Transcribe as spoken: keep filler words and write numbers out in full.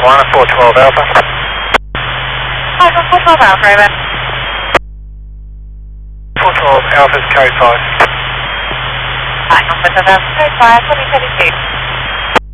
one four twelve Alpha. five one four twelve Alpha, over. four twelve Alpha's code five. five one four twelve Alpha, code five, what do you say?